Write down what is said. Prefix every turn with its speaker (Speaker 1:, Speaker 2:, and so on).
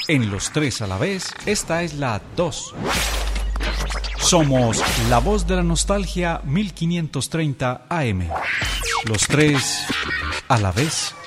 Speaker 1: En Los Tres a la Vez, esta es la 2. Somos la voz de la nostalgia 1530 AM. Los tres a la vez.